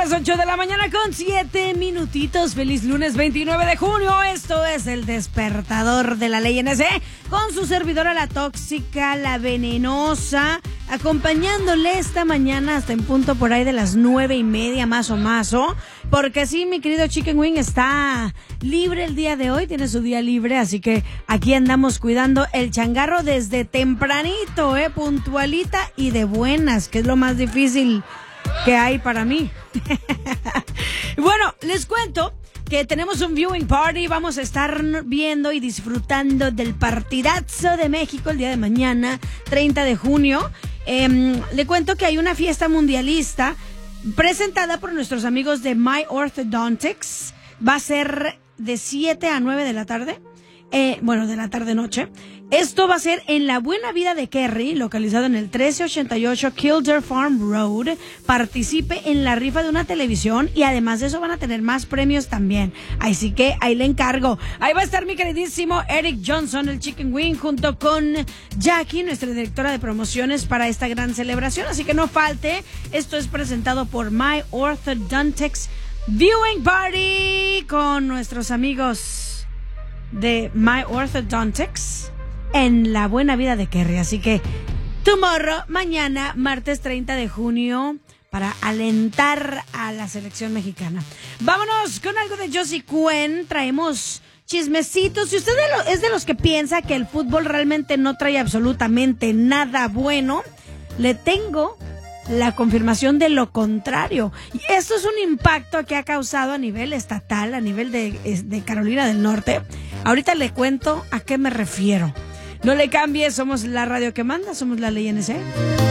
las 8 de la mañana con 7 minutitos. Feliz lunes 29 de junio. Esto es el despertador de la ley NC con su servidora la tóxica, la venenosa, acompañándole esta mañana hasta en punto por ahí de las 9:30 más o más, porque sí, mi querido Chicken Wing está libre el día de hoy, tiene su día libre, así que aquí andamos cuidando el changarro desde tempranito, puntualita y de buenas, que es lo más difícil que hay para mí. Bueno, les cuento que tenemos un viewing party, vamos a estar viendo y disfrutando del partidazo de México el día de mañana, 30 de junio. Le cuento que hay una fiesta mundialista presentada por nuestros amigos de My Orthodontics. Va a ser de 7 a 9 de la tarde. De la tarde-noche. Esto va a ser en La Buena Vida de Kerry, localizado en el 1388 Kildare Farm Road. Participe en la rifa de una televisión y además de eso van a tener más premios también. Así que ahí le encargo. Ahí va a estar mi queridísimo Eric Johnson, el Chicken Wing, junto con Jackie, nuestra directora de promociones para esta gran celebración. Así que no falte. Esto es presentado por My Orthodontics Viewing Party con nuestros amigos de My Orthodontics en La Buena Vida de Kerry. Así que mañana, martes 30 de junio, para alentar a la selección mexicana. Vámonos con algo de Josie Cuen. Traemos chismecitos. Si usted es de los que piensa que el fútbol realmente no trae absolutamente nada bueno, le tengo la confirmación de lo contrario. Y esto es un impacto que ha causado a nivel estatal, a nivel de Carolina del Norte. Ahorita le cuento a qué me refiero. No le cambie, somos la radio que manda, somos la ley NC.